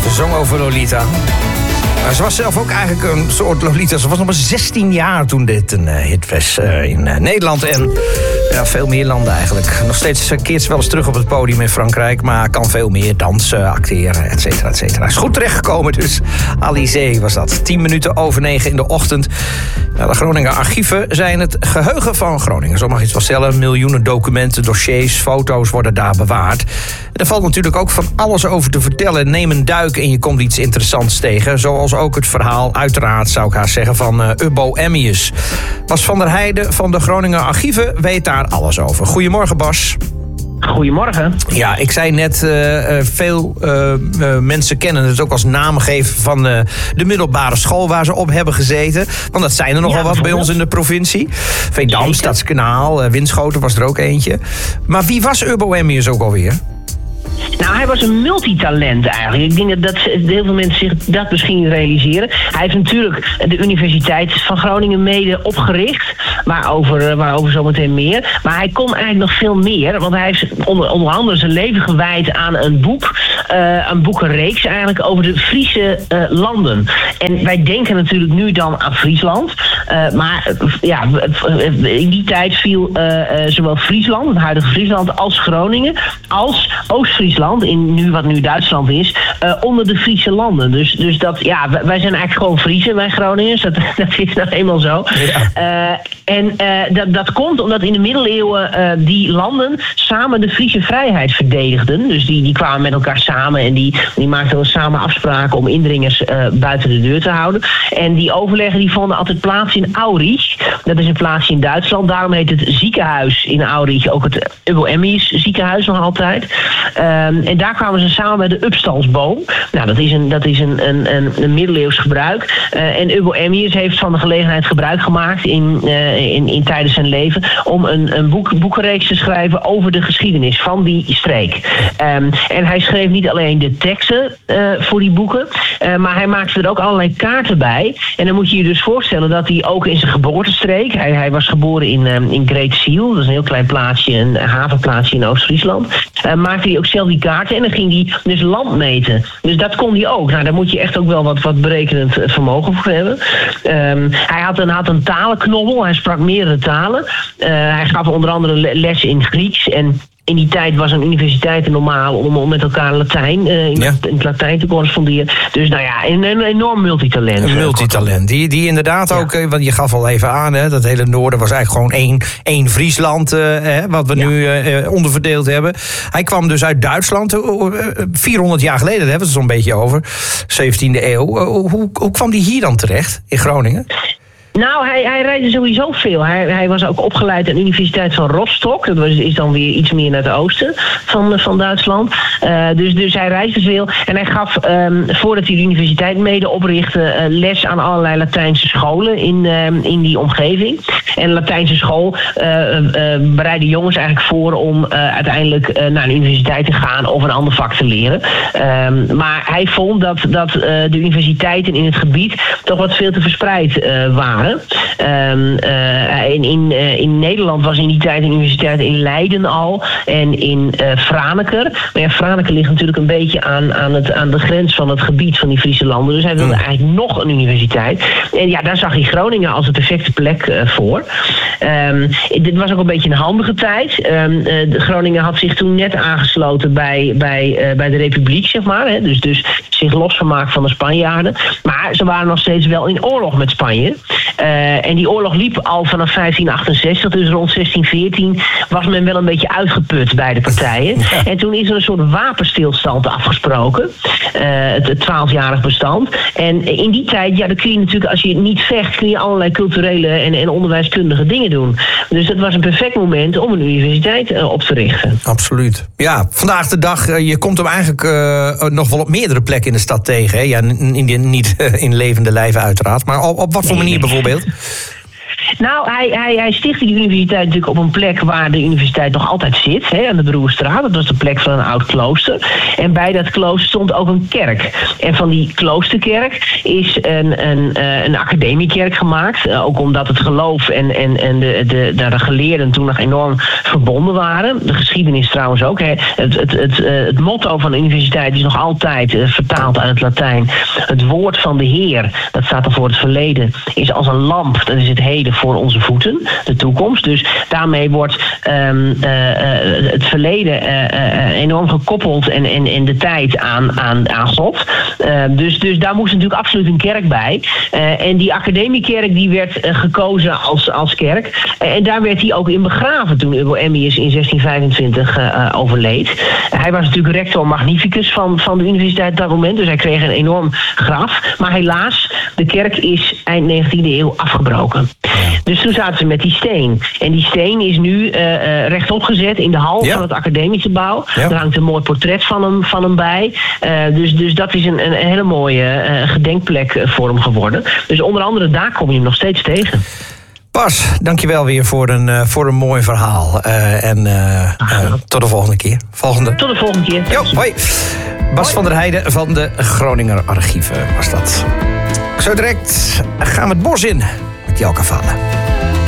Ze zong over Lolita. Maar ze was zelf ook eigenlijk een soort Lolita. Ze was nog maar 16 jaar toen dit een hit was in Nederland. En ja, veel meer landen eigenlijk. Nog steeds keert ze wel eens terug op het podium in Frankrijk. Maar kan veel meer dansen, acteren, et cetera, et cetera. Is goed terechtgekomen dus. Alizé was dat. 9:10 in de ochtend. Ja, de Groninger archieven zijn het geheugen van Groningen. Zo mag je het wel stellen. Miljoenen documenten, dossiers, foto's worden daar bewaard. Er valt natuurlijk ook van alles over te vertellen. Neem een duik en je komt iets interessants tegen. Zoals ook het verhaal, uiteraard zou ik haast zeggen, van Ubbo Emmius. Bas van der Heijden van de Groninger archieven weet daar alles over. Goedemorgen, Bas. Goedemorgen. Ja, ik zei net, veel mensen kennen het ook als naamgever van de middelbare school waar ze op hebben gezeten. Want dat zijn er nogal wat bij ons in de provincie. Veendam, Stadskanaal, Winschoten was er ook eentje. Maar wie was Ubbo Emmius ook alweer? Nou, hij was een multitalent eigenlijk. Ik denk dat heel veel mensen zich dat misschien realiseren. Hij heeft natuurlijk de Universiteit van Groningen mede opgericht. Waarover zometeen meer. Maar hij kon eigenlijk nog veel meer. Want hij heeft onder andere zijn leven gewijd aan een boek. Een boekenreeks eigenlijk over de Friese landen. En wij denken natuurlijk nu dan aan Friesland. Maar ja, in die tijd viel zowel Friesland, het huidige Friesland, als Groningen, als Oost-Friesland, wat nu Duitsland is, onder de Friese landen. Dus dat, ja, wij zijn eigenlijk gewoon Friesen, wij Groningers. Dat is nou eenmaal zo. Ja. Dat komt omdat in de middeleeuwen die landen samen de Friese vrijheid verdedigden. Dus die kwamen met elkaar samen en die maakten dan samen afspraken om indringers buiten de deur te houden. En die overleggen die vonden altijd plaats in Aurich. Dat is een plaatsje in Duitsland. Daarom heet het ziekenhuis in Aurich ook het Ubbo Emmius ziekenhuis nog altijd. En daar kwamen ze samen bij de Upstalsboom. Nou, dat is een middeleeuws gebruik. En Ubbo Emmius heeft van de gelegenheid gebruik gemaakt in tijdens zijn leven om een boekenreeks te schrijven over de geschiedenis van die streek. En hij schreef niet alleen de teksten voor die boeken, maar hij maakte er ook allerlei kaarten bij. En dan moet je je dus voorstellen dat hij ook in zijn geboortestreek, hij was geboren in Greetsiel, dat is een heel klein plaatsje, een havenplaatsje in Oost-Friesland, maakte hij ook zelf die kaarten en dan ging hij dus land meten. Dus dat kon hij ook. Nou, daar moet je echt ook wel wat berekenend vermogen voor hebben. Hij had een talenknobbel, hij sprak meerdere talen. Hij gaf onder andere les in Grieks en in die tijd was een universiteit normaal om met elkaar Latijn, in het Latijn te corresponderen. Dus nou ja, een enorm multitalent. Een multitalent. Die inderdaad ook, want je gaf al even aan, hè, dat hele noorden was eigenlijk gewoon één Friesland, wat we nu onderverdeeld hebben. Hij kwam dus uit Duitsland, 400 jaar geleden, daar hebben we het zo'n beetje over, 17e eeuw. Hoe kwam die hier dan terecht, in Groningen? Nou, hij reisde sowieso veel. Hij was ook opgeleid aan de Universiteit van Rostock. Dat is dan weer iets meer naar het oosten van Duitsland. Dus hij reisde veel. En hij gaf, voordat hij de universiteit mede oprichtte, les aan allerlei Latijnse scholen in die omgeving. En de Latijnse school bereidde jongens eigenlijk voor om uiteindelijk naar een universiteit te gaan of een ander vak te leren. Maar hij vond dat de universiteiten in het gebied toch wat veel te verspreid waren. In Nederland was in die tijd een universiteit in Leiden al en in Franeker. Maar ja, Franeker ligt natuurlijk een beetje aan de grens van het gebied van die Friese landen. Dus hij wilde eigenlijk nog een universiteit. En ja, daar zag hij Groningen als de perfecte plek voor. Dit was ook een beetje een handige tijd. Groningen had zich toen net aangesloten bij de Republiek, zeg maar. Hè. Dus zich losgemaakt van de Spanjaarden. Maar ze waren nog steeds wel in oorlog met Spanje. En die oorlog liep al vanaf 1568, dus rond 1614 was men wel een beetje uitgeput bij de partijen. Ja. En toen is er een soort wapenstilstand afgesproken. Het 12-jarig bestand. En in die tijd, ja, dan kun je natuurlijk, als je niet vecht, kun je allerlei culturele en onderwijskundige dingen doen. Dus dat was een perfect moment om een universiteit op te richten. Absoluut. Ja, vandaag de dag, je komt hem eigenlijk nog wel op meerdere plekken in de stad tegen. Hè? Ja, niet in levende lijven uiteraard, maar op wat voor manier bijvoorbeeld? Nou, hij stichtte die universiteit natuurlijk op een plek waar de universiteit nog altijd zit, aan de Broerstraat. Dat was de plek van een oud klooster. En bij dat klooster stond ook een kerk. En van die kloosterkerk is een academiekerk gemaakt. Ook omdat het geloof en de geleerden toen nog enorm verbonden waren. De geschiedenis trouwens ook. Het motto van de universiteit is nog altijd vertaald uit het Latijn. Het woord van de Heer, dat staat dan voor het verleden, is als een lamp. Dat is het heden voor onze voeten, de toekomst. Dus daarmee wordt het verleden enorm gekoppeld en de tijd aan God. Dus daar moest natuurlijk absoluut een kerk bij. En die academiekerk die werd gekozen als kerk. En daar werd hij ook in begraven toen Hugo Emmius in 1625 overleed. Hij was natuurlijk rector magnificus van de universiteit op dat moment. Dus hij kreeg een enorm graf. Maar helaas, de kerk is eind 19e eeuw afgebroken. Dus toen zaten ze met die steen. En die steen is nu rechtop gezet in de hal van het academische gebouw. Er hangt een mooi portret van hem bij. Dus dat is een hele mooie gedenkplek voor hem geworden. Dus onder andere daar kom je hem nog steeds tegen. Bas, dankjewel weer voor een mooi verhaal. Tot de volgende keer. Tot de volgende keer. Jo, hoi. Bas van der Heijden van de Groninger Archieven was dat. Zo direct gaan we het bos in met Jelka Valen.